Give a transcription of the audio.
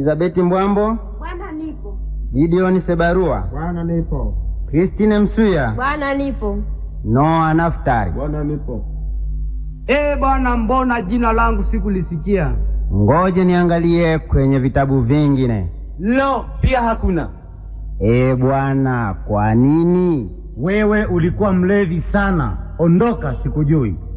Elizabeth Mbwambo. Bwana nipo. Gideon Sebarua. Bwana nipo. Christine Msuya. Bwana nipo. Noah Naftari. Bwana nipo. Bwana, mbona jina langu sikulisikia? Ngoje niangalie kwenye vitabu vingine. Lo, pia hakuna. Bwana, kwa nini? Wewe ulikuwa mlevi sana. Ondoka, sikujui.